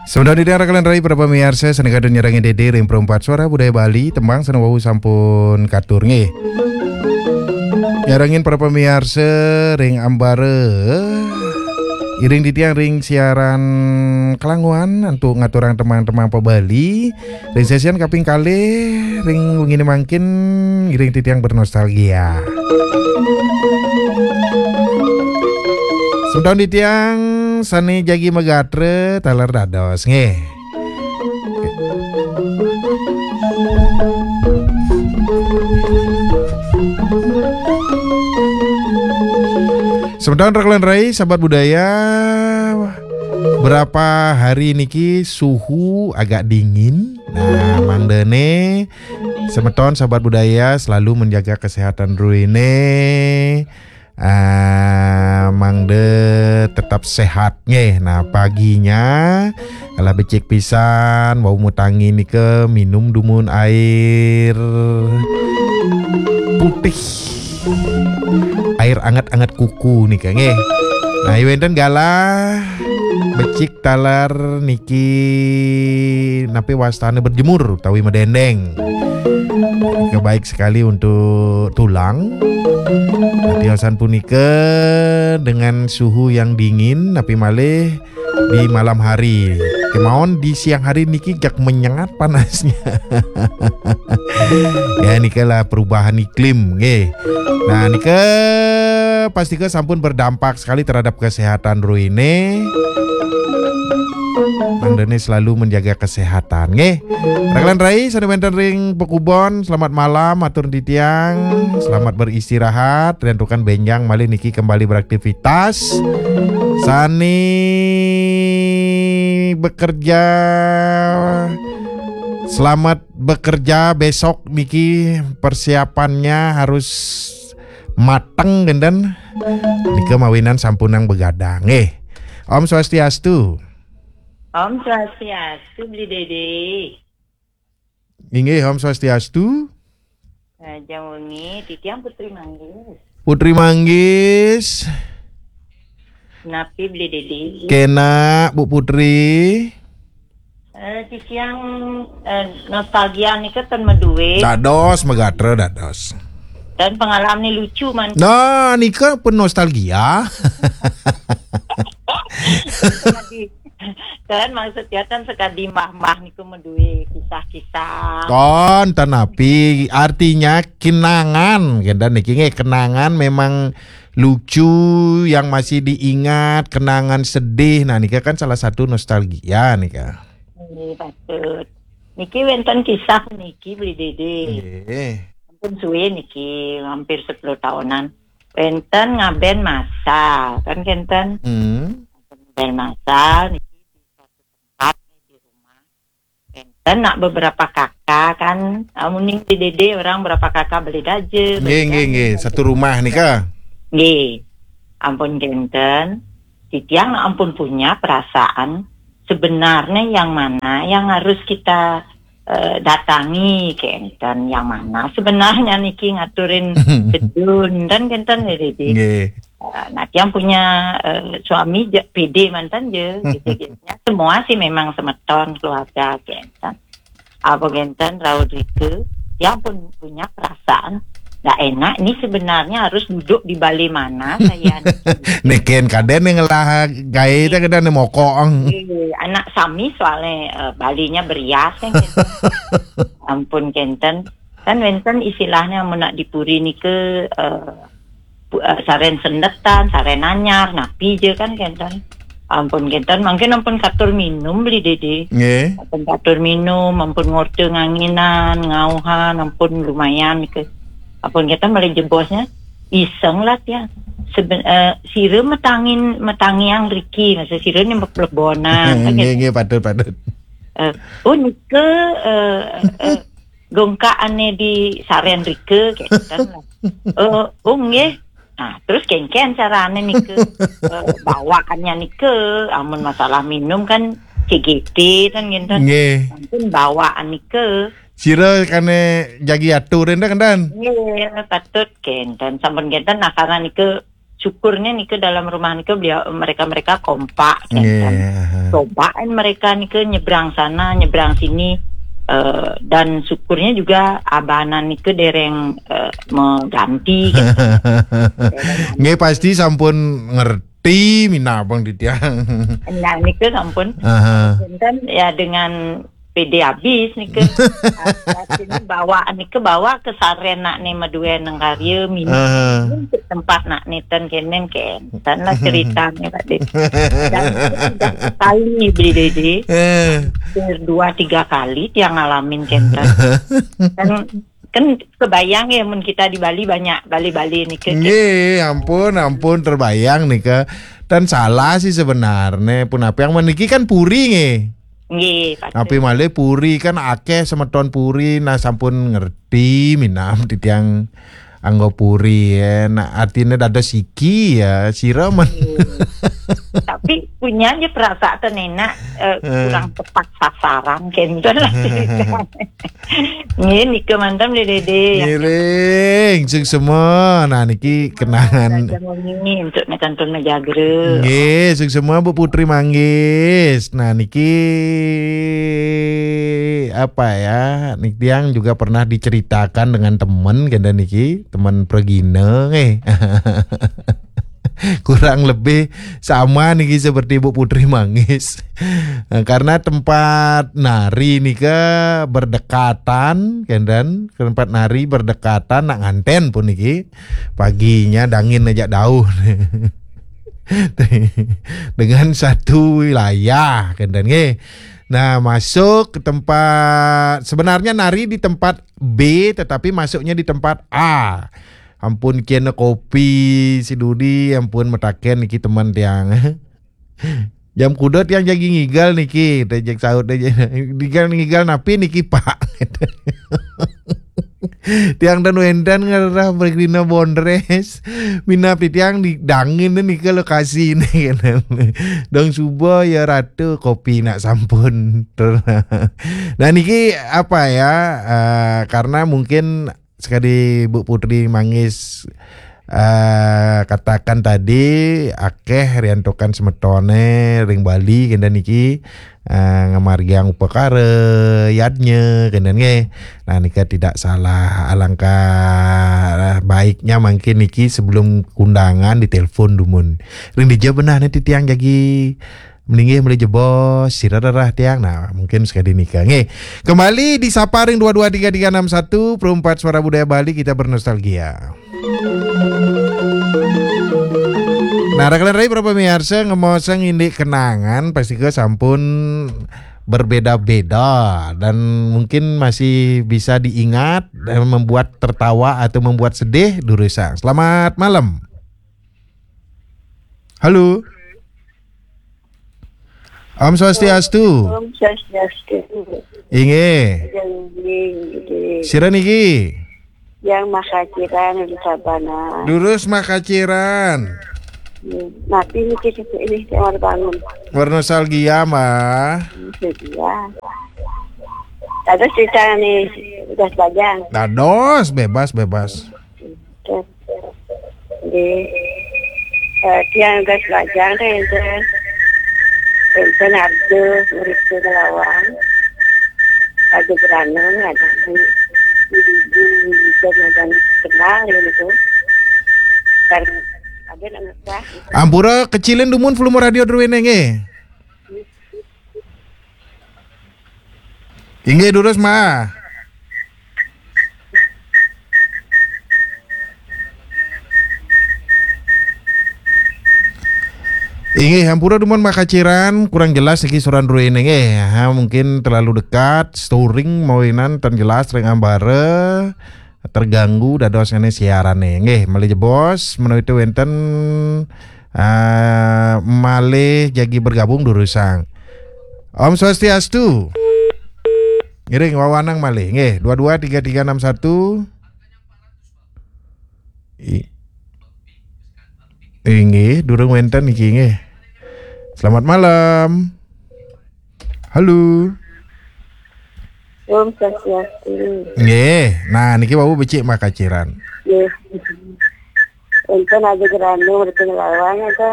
Sebenarnya di kalian rai para pemirsa senegada nyerangin dede ring perempat suara budaya Bali tembang senawau sampun katur nge. Nyerangin para pemirsa ring ambare iring di tiang ring siaran Kelanguan untuk ngaturang teman-teman pe Bali. Ring sesian kaping kali ring ngini mangkin iring di tiang bernostalgia. Sudah di tiang sani jagi megatre talar dados nge. Sebentar rekan rai sahabat budaya, berapa hari niki suhu agak dingin. Nah, mangdene semeton sahabat budaya selalu menjaga kesehatan ruine. Mangde tetap sehat nge. Nah paginya kalau becek pisan mau mutangi nih ke minum dumun air putih, air anget-anget kuku nih nge. Nah iwenten galah becik talar niki napi wastane berjemur tawi medendeng. Baik sekali untuk tulang. Tiosan punika dengan suhu yang dingin tapi malih di malam hari. Kemauan di siang hari niki jak menyengat panasnya. Ya nikalah perubahan iklim nggih. Nah nika pasti ke sampun berdampak sekali terhadap kesehatan ruine. Mang Dene selalu menjaga kesehatan nggih. Rekan rai sadementen ring pekubon selamat malam atur di tiang. Selamat beristirahat dan tukan benjang malih niki kembali beraktivitas. Sani bekerja. Selamat bekerja besok niki persiapannya harus mateng genden. Niki mawinan sampunang begadang nggih. Om Swastiastu. Om Swastiastu beli dede. Inggih Om Swastiastu. Jam wengi titiang Putri Manggis. Putri Manggis. Napi beli dede. Kena Bu Putri. Titiang nostalgia nih kan meduwe. Dados megatre dados. Dan pengalaman nih lucu man. Nah nika pun nostalgia. Dan maksudnya kan sekali mah-mah niku menduwe kisah-kisah. Kon tanapi artinya kenangan. Genda niki nge kenangan memang lucu yang masih diingat, kenangan sedih. Nah nika kan salah satu nostalgia nika. Patut. Niki wonten kisah niki beli dede. Ampun suwe niki hampir 10 tahunan. Wonten ngaben masal kan kenten. Ngaben masal niki di rumah. Kenten nak beberapa kakak kan. Amuning di dede orang berapa kakak beli daje. Nggih. Satu rumah nika. Nggih. Ampun kenten. Titiang ampun punya perasaan sebenarnya yang mana yang harus kita datangi kenten yang mana sebenarnya niki ngaturin gedun dan kenten dede. Nah yang punya suami PD mantan je gitu. Semua sih memang semeton keluarga kenten. Apa kenten Raudrike yang pun punya perasaan nggak enak ini sebenarnya harus duduk di Bali mana saya neken kaden yang ngelah gaya itu kaden yang mokong anak sami soalnya Balinya berias kan ampun kenten kan wenten istilahnya menak dipuri nih ke saren sendetan saren anyar napi je kan kenten ampun kenten mungkin ampun katur minum beli dede ampun katur minum ampun ngorde nganginan ngauhan ampun lumayan nih ke apun kita mulai jebosnya iseng lah ya sire metangi yang Riki masa sire ni plebonan nggih patut nike gongkaane di Saren Rike kan nggih nah terus kengken carane nike bawaannya nike amun masalah minum kan CGT kan gitu mungkin bawaan nike Sira kane jagi atur enda kendan. Iya, patut kenten sampun kenten nah karena nike syukurnya nih ke dalam rumah nih ke mereka kompak kan. Cobaan mereka nih ke nyebrang sana nyebrang sini, dan syukurnya juga abanan nih ke dereng mengganti kan. Nggih pasti sampun ngerti mina abang di tiang. Nah nih ke sampun dan ya dengan PD habis nih ke sini bawa nih ke sarena nih madue nang karya mini ke tempat nak neten kenen lah ceritanya tadi. Dan sudah sekali beli dede 2-3 kali dia ngalamin kenten. Kan kebayang ya mun kita di Bali banyak Bali nih ke. Nggih, ampun terbayang nih ke. Dan salah sih sebenarnya pun apa yang meniki kan puri nggih. Nggih, tapi malah puri kan akeh semeton puri nah sampun ngerti minam di tiang anggo puri ya. Nah artinya dada siki ya siraman. Tapi punya aja perasaan enak kurang tepat sasaran kenten lah. Ini kemantam dede. Ngiring sing semua. Nah niki kenangan. Ini untuk nekantun menjaga. Nggih, sing semua Bu Putri manggis. Nah niki apa ya? Nik tiang juga pernah diceritakan dengan temen kenda niki, teman pergine kurang lebih sama nih seperti Bu Putri manggis. Nah, karena tempat nari nih ke berdekatan kendan tempat nari berdekatan nak nganten pun niki paginya dangin aja daun dengan satu wilayah kendan nggih. Nah masuk ke tempat sebenarnya nari di tempat B tetapi masuknya di tempat A. Ampun kena kopi si Dudi, ampun metaken niki teman tiang. Jam kuda tiang jagi ngigal niki, tejek saut ngigal napi niki Pak. Tiang dan wendan ngarah bergrina bondres. Mina tiang didangin nih ke lokasi ini. Dong subuh ya ratu kopi nak sampun. Nah niki apa ya? Karena mungkin sekali Bu Putri manggis katakan tadi akeh riantokan semetone ring Bali kenda niki ngamargiang upakara yadnya kenda nge. Nah nika tidak salah alangkah baiknya mungkin niki sebelum undangan ditelepon dumun ring dijawab benar nanti tiang jagi mendingi mulai jebos sirarah tiang. Nah mungkin sekali nikah nge. Kembali di Saparing 223361 Perempat Suara Budaya Bali kita bernostalgia. Nah rekan rai berapa miarsa ngemoseng indik kenangan pasti ke sampun berbeda-beda dan mungkin masih bisa diingat dan membuat tertawa atau membuat sedih durusa. Selamat malam. Halo. Om Swastiastu. Om Swastiastu. Inge. Sira niki. Yang makaciran di Sabana. Durus makaciran. Napi niki ini kamar bangun. Bernostalgia mah. Iya. Ada cerita nih udah bajang. Dados bebas. Di tiang gas bajang deh. Enten ada murid kelawang, ada beranang, ada dan kenal gitu. Dan ada anak sah. Ampura kecilin dumun volume radio derwenenge. Inge durus mah. Inge hampura dumun makaciran kurang jelas iki suran ruene mungkin terlalu dekat storing mawinan tan jelas reng ambare terganggu dadosane siarane nggih mali jebos menawi itu wenten malih jagi bergabung durusang. Om Swastiastu. Ngiring wawanang malih nggih 223361 Inge durung wenten iki nggih. Selamat malam. Halo. Om Swastiastu. Nggih. Nah niki babu becik makaciran. Nggih. Enten ada geranu berarti ngelawan atau